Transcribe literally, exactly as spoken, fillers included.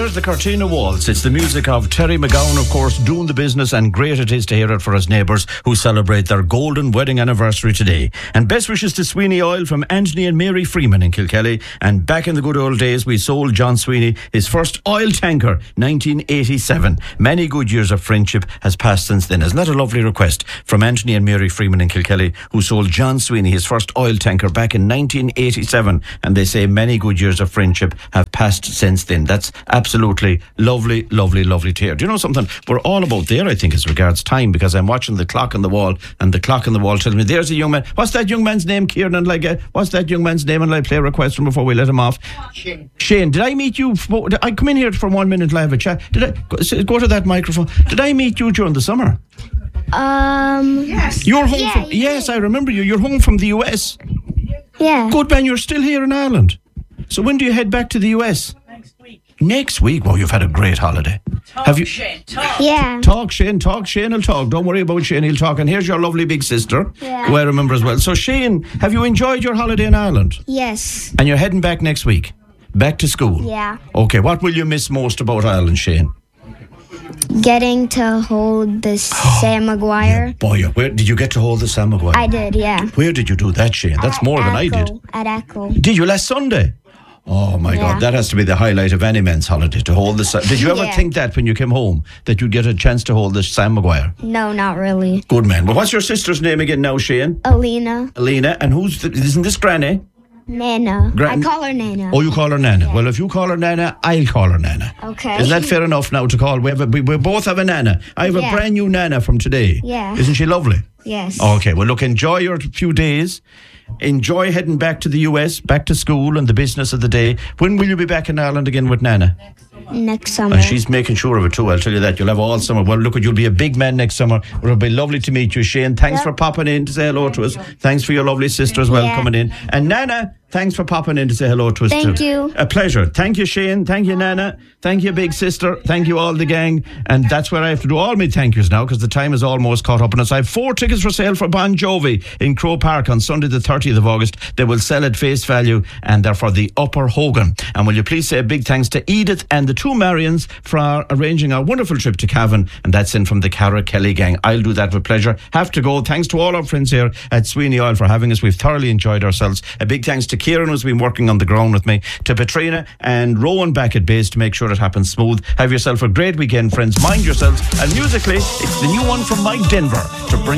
here's the Cortina Waltz. It's the music of Terry McGowan, of course, doing the business, and great it is to hear it for his neighbours who celebrate their golden wedding anniversary today. And best wishes to Sweeney Oil from Anthony and Mary Freeman in Kilkelly. And back in the good old days, we sold John Sweeney his first oil tanker, nineteen eighty-seven. Many good years of friendship has passed since then. Isn't that a lovely request from Anthony and Mary Freeman in Kilkelly, who sold John Sweeney his first oil tanker back in nineteen eighty-seven? And they say many good years of friendship have passed since then. That's absolutely lovely, lovely, lovely to hear. Do you know something? We're all about there, I think, as regards time, because I'm watching the clock on the wall, and the clock on the wall tells me there's a young man. What's that young man's name, Kieran? Like, uh, what's that young man's name? And I play a request from before we let him off. Shane. Shane, did I meet you? For, I come in here for one minute and I have a chat. Did I go, go to that microphone? Did I meet you during the summer? Um. Yes. You're home yeah, from. Yes, I remember you. You're home from the U S. Yeah. Good man, you're still here in Ireland. So when do you head back to the U S? Next week. Next week? Well, you've had a great holiday. Talk, Have you? Shane, talk. Yeah. Talk, Shane, talk. Shane will talk. Don't worry about Shane, he'll talk. And here's your lovely big sister, Yeah. who I remember as well. So, Shane, have you enjoyed your holiday in Ireland? Yes. And you're heading back next week? Back to school? Yeah. Okay, what will you miss most about Ireland, Shane? Getting to hold the Sam Maguire. Boy, where did you get to hold the Sam Maguire? I did, yeah. Where did you do that, Shane? That's At more than I Echo, did. At Echo. Did you last Sunday? Oh my Yeah. God, that has to be the highlight of any man's holiday, to hold the Sam. Did you ever Yeah. think that when you came home, that you'd get a chance to hold the Sam Maguire? No, not really. Good man. Well, what's your sister's name again now, Shane? Alina. Alina. And who's the, isn't this Granny? Nana. Gran- I call her Nana. Oh, you call her Nana. Well, if you call her Nana, I'll call her Nana. Okay. Isn't that fair enough now to call? We, have a, we, we both have a Nana. I have a Yeah. brand new Nana from today. Yeah. Isn't she lovely? Yes. Okay, well, look, enjoy your few days. Enjoy heading back to the U S, back to school and the business of the day. When will you be back in Ireland again with Nana? Next summer. And she's making sure of it too, I'll tell you that. You'll have all summer. Well, look, you'll be a big man next summer. It'll be lovely to meet you, Shane. Thanks Yep. for popping in to say hello to us. Thanks for your lovely sister as well Yeah. coming in. And Nana, thanks for popping in to say hello to us Thank too. you. A pleasure. Thank you, Shane. Thank you, Nana. Thank you, big sister. Thank you, all the gang. And that's where I have to do all my thank yous now, because the time is almost caught up on us. I have four tickets for sale for Bon Jovi in Crow Park on Sunday the thirtieth of August. They will sell at face value, and they're for the Upper Hogan. And will you please say a big thanks to Edith and the two Marians for arranging our wonderful trip to Cavan, and that's in from the Cara Kelly gang. I'll do that with pleasure. Have to go. Thanks to all our friends here at Sweeney Oil for having us. We've thoroughly enjoyed ourselves. A big thanks to Kieran, who's been working on the ground with me, to Petrina and Rowan back at base to make sure it happens smooth. Have yourself a great weekend, friends. Mind yourselves. And musically, it's the new one from Mike Denver to bring